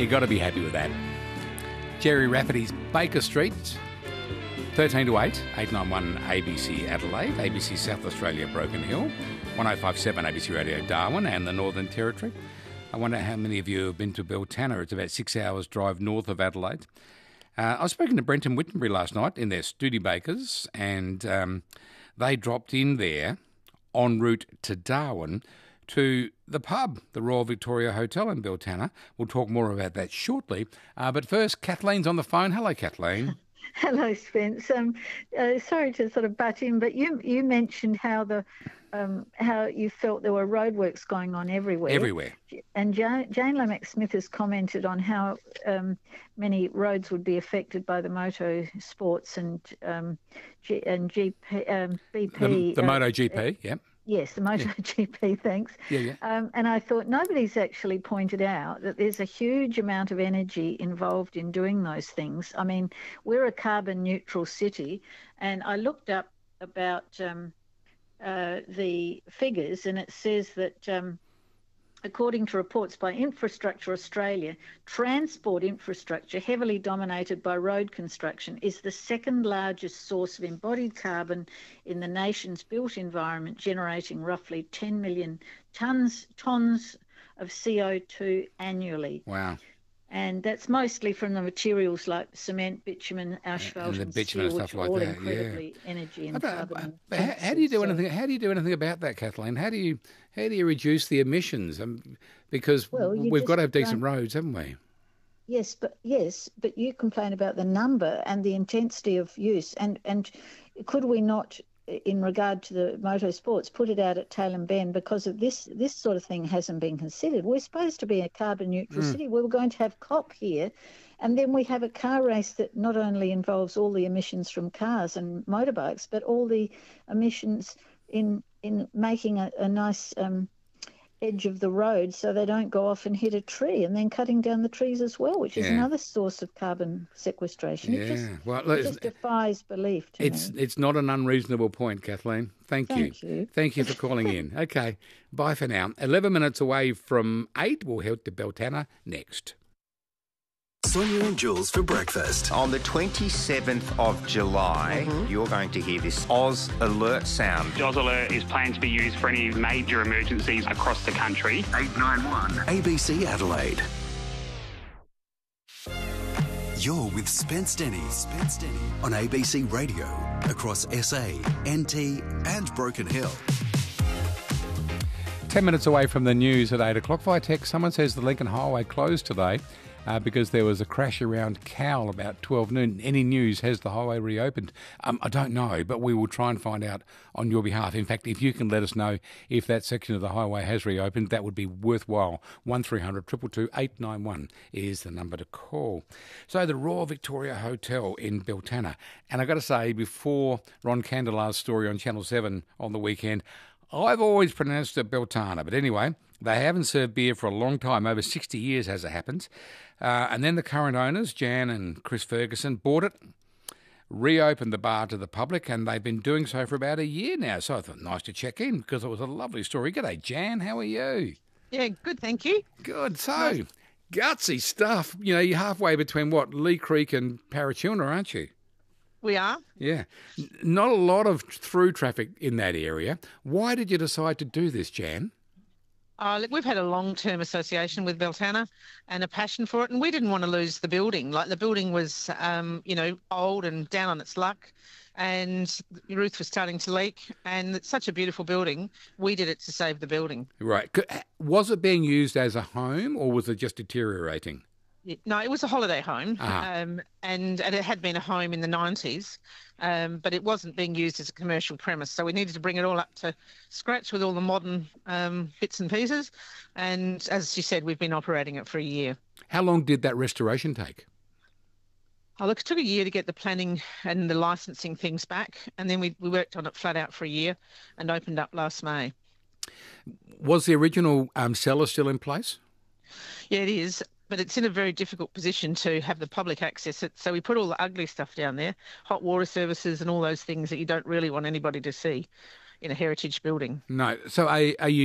You got to be happy with that. Jerry Rafferty's Baker Street, 13 to 8, 891 ABC Adelaide, ABC South Australia Broken Hill, 1057 ABC Radio Darwin and the Northern Territory. I wonder how many of you have been to Beltana. It's about 6 hours drive north of Adelaide. I was speaking to Brenton Whittenbury last night in their Studebakers, and they dropped in there en route to Darwin to the pub, the Royal Victoria Hotel in Beltana. We'll talk more about that shortly. But first, Kathleen's on the phone. Hello, Kathleen. Hello, Spence. Sorry to sort of butt in, but you mentioned how you felt there were roadworks going on everywhere. Everywhere. And Jane Lomax-Smith has commented on how many roads would be affected by the moto sports and GP. BP. The MotoGP, yeah. Yes, the MotoGP, thanks. Yeah. And I thought nobody's actually pointed out that there's a huge amount of energy involved in doing those things. I mean, we're a carbon neutral city, and I looked up about the figures, and it says that according to reports by Infrastructure Australia, transport infrastructure, heavily dominated by road construction, is the second largest source of embodied carbon in the nation's built environment, generating roughly 10 million tonnes of CO2 annually. Wow. And that's mostly from the materials like cement, bitumen, asphalt, and the bitumen steel, and stuff which are like all that. incredibly energy and carbon. How do you do anything? How do you do anything about that, Kathleen? How do you reduce the emissions? Because we've got to have decent roads, haven't we? Yes, but you complain about the number and the intensity of use, and could we not, in regard to the motorsports, put it out at Tailem Bend, because of this sort of thing hasn't been considered. We're supposed to be a carbon neutral city. We were going to have COP here, and then we have a car race that not only involves all the emissions from cars and motorbikes, but all the emissions in making a nice edge of the road so they don't go off and hit a tree, and then cutting down the trees as well, which is another source of carbon sequestration. Yeah. It just defies belief to me. It's not an unreasonable point, Kathleen. Thank you. Thank you for calling in. Okay, bye for now. 11 minutes away from 8, we'll head to Beltana next. Sonia and Jules for breakfast. On the 27th of July, you're going to hear this Oz Alert sound. Oz Alert is planned to be used for any major emergencies across the country. 891 ABC Adelaide. You're with Spence Denny on ABC Radio across SA, NT and Broken Hill. 10 minutes away from the news at 8 o'clock. Via text, someone says the Lincoln Highway closed today because there was a crash around Cowell about 12 noon. Any news? Has the highway reopened? I don't know, but we will try and find out on your behalf. In fact, if you can let us know if that section of the highway has reopened, that would be worthwhile. 1300 222 891 is the number to call. So the Royal Victoria Hotel in Beltana. And I've got to say, before Ron Candelar's story on Channel 7 on the weekend, I've always pronounced it Beltana. But anyway, they haven't served beer for a long time, over 60 years as it happens. And then the current owners, Jan and Chris Ferguson, bought it, reopened the bar to the public, and they've been doing so for about a year now. So I thought, nice to check in, because it was a lovely story. G'day, Jan. How are you? Yeah, good, thank you. Good. So, gutsy stuff. You know, you're halfway between, Lee Creek and Parachuna, aren't you? We are. Yeah. Not a lot of through traffic in that area. Why did you decide to do this, Jan? Look, we've had a long-term association with Beltana and a passion for it, and we didn't want to lose the building. Like, the building was, old and down on its luck, and the roof was starting to leak, and it's such a beautiful building. We did it to save the building. Right. Was it being used as a home, or was it just deteriorating? No, it was a holiday home, and it had been a home in the 90s, but it wasn't being used as a commercial premise. So we needed to bring it all up to scratch with all the modern bits and pieces. And as you said, we've been operating it for a year. How long did that restoration take? Oh, look, it took a year to get the planning and the licensing things back, and then we worked on it flat out for a year and opened up last May. Was the original cellar still in place? Yeah, it is. But it's in a very difficult position to have the public access it. So we put all the ugly stuff down there, hot water services and all those things that you don't really want anybody to see in a heritage building. No. So are you